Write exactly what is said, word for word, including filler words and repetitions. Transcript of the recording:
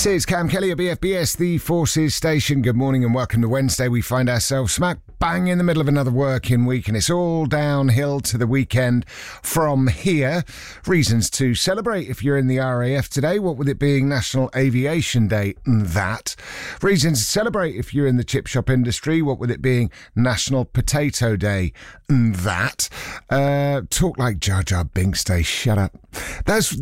This is Cam Kelly at B F B S, the Forces Station. Good morning and welcome to Wednesday. We find ourselves smack bang in the middle of another working week and it's all downhill to the weekend from here. Reasons to celebrate if you're in the R A F today, what with it being National Aviation Day and that. Reasons to celebrate if you're in the chip shop industry, what with it being National Potato Day and that. Uh, talk like Jar Jar Binks Day, shut up. That's